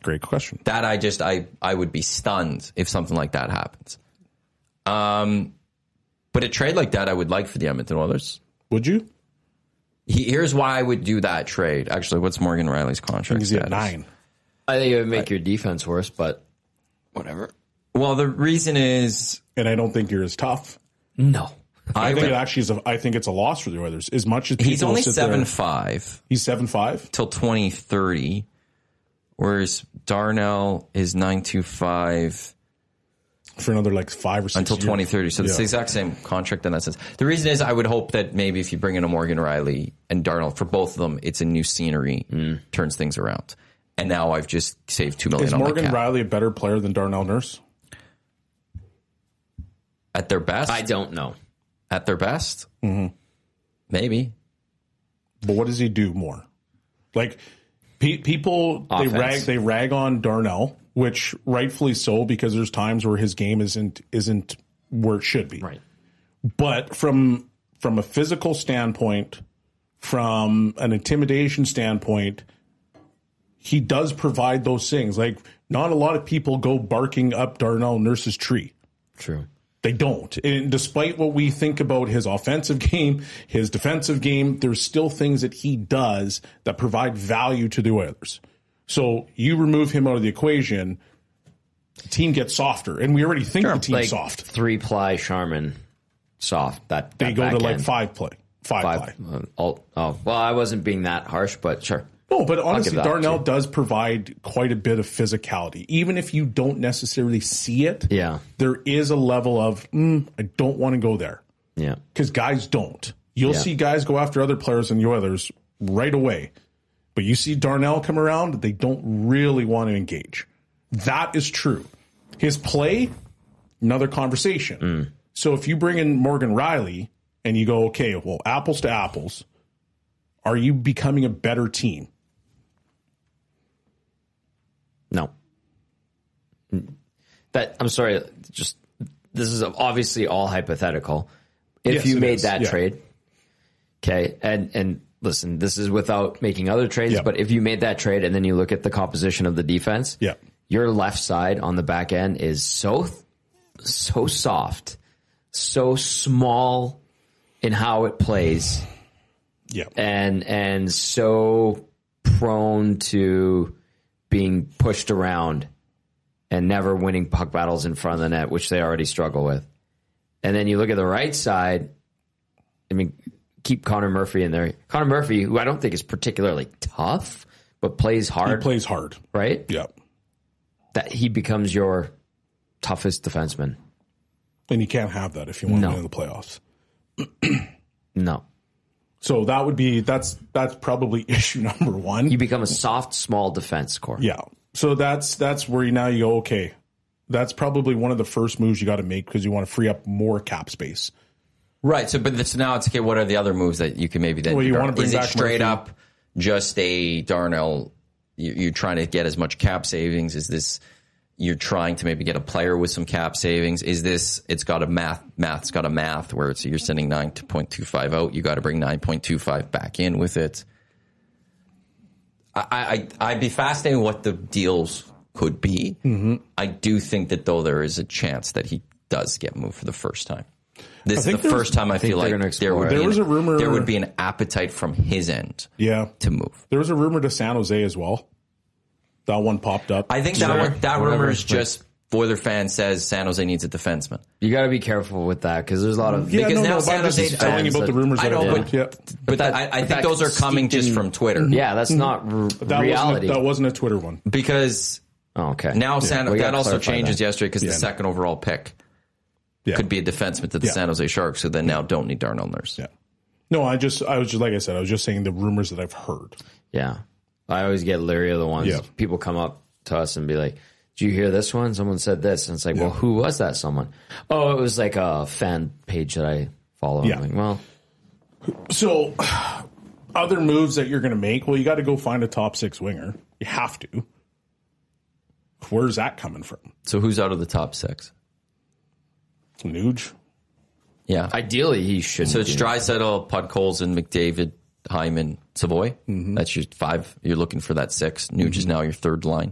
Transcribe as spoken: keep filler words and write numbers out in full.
great question. That I just I I would be stunned if something like that happens. Um, but a trade like that I would like for the Edmonton Oilers. Would you? He, here's why I would do that trade. Actually, what's Morgan Rielly's contract? He's at nine. I think it would make I, your defense worse, but whatever. Well, the reason is, and I don't think you're as tough. No. I, I think it actually is. A, I think it's a loss for the Oilers. As much as he's only seven five. He's seven five till twenty thirty, whereas Darnell is nine two five for another like five or six until years. twenty thirty. So yeah. It's the exact same contract in that sense. The reason is, I would hope that maybe if you bring in a Morgan Rielly and Darnell, for both of them, it's a new scenery, mm. turns things around. And now I've just saved two million. Is on Morgan my cap. Rielly a better player than Darnell Nurse? At their best, I don't know. At their best, mm-hmm. maybe. But what does he do more? Like pe- people, Offense. they rag they rag on Darnell, which rightfully so, because there's times where his game isn't isn't where it should be. Right. But from from a physical standpoint, from an intimidation standpoint, he does provide those things. Like, not a lot of people go barking up Darnell Nurse's tree. True. They don't. And despite what we think about his offensive game, his defensive game, there's still things that he does that provide value to the Oilers. So you remove him out of the equation, the team gets softer. And we already think sure. the team's like soft. Three-ply Charmin soft. That, that They go to like end. five play. Five, five play. Uh, oh, oh, well, I wasn't being that harsh, but sure. No, but honestly, Darnell does provide quite a bit of physicality. Even if you don't necessarily see it, yeah. there is a level of, mm, I don't want to go there. Yeah. Because guys don't. You'll yeah. see guys go after other players in the Oilers right away. But you see Darnell come around, they don't really want to engage. That is true. His play, another conversation. Mm. So if you bring in Morgan Rielly and you go, okay, well, apples to apples, are you becoming a better team? No. That I'm sorry, just this is obviously all hypothetical. If yes, you made is. that yeah. trade, okay, and and listen, this is without making other trades, yeah. but if you made that trade and then you look at the composition of the defense, yeah. your left side on the back end is so so soft, so small in how it plays. Yeah. And and so prone to being pushed around and never winning puck battles in front of the net, which they already struggle with. And then you look at the right side, I mean, keep Connor Murphy in there. Connor Murphy, who I don't think is particularly tough, but plays hard. He plays hard. Right? Yeah. That he becomes your toughest defenseman. And you can't have that if you want no. to win in the playoffs. No. So that would be, that's that's probably issue number one. You become a soft, small defense core. Yeah. So that's that's where you, now you go, okay, that's probably one of the first moves you got to make because you want to free up more cap space. Right. So, but this, now it's okay. What are the other moves that you can maybe then? Well, you do? want to bring Is back it straight Murphy? up just a Darnell? You, you're trying to get as much cap savings. Is this? You're trying to maybe get a player with some cap savings. Is this, it's got a math, math's got a math where it's, you're sending nine point two five out. You got to bring nine point two five back in with it. I, I, I'd be fascinated what the deals could be. Mm-hmm. I do think that though there is a chance that he does get moved for the first time. This is the first time I, I feel like there would, there be was an, a rumor, there would be an appetite from his end yeah. to move. There was a rumor to San Jose as well. That one popped up. I think sure. that one, that Whatever. rumor is just Oiler fan says San Jose needs a defenseman. You got to be careful with that because there's a lot of yeah, because no, now no, San Jose just telling you about the rumors. I that know, I but, yeah. but, but that, that, I, I but think those are coming just in, from Twitter. Yeah, that's not r- that reality. Wasn't a, that wasn't a Twitter one Because oh, okay. now San, well, that also changes that. yesterday because yeah, the second overall pick yeah. could be a defenseman to the yeah. San Jose Sharks, who then now don't need Darnell Nurse. Yeah. No, I just, I was just, like I said, I was just saying the rumors that I've heard. Yeah. I always get leery of the ones. Yeah. People come up to us and be like, did you hear this one? Someone said this. And it's like, yeah. well, who was that someone? Oh, it was like a fan page that I follow. Yeah. I'm like, well. So, other moves that you're going to make, well, you got to go find a top six winger. You have to. Where's that coming from? So who's out of the top six? Nuge. Yeah. Ideally, he should. So it's Draisaitl, Podkolzin, McDavid, Hyman, Savoy. Mm-hmm. That's your five. You're looking for that six. Nuge mm-hmm. is now your third line.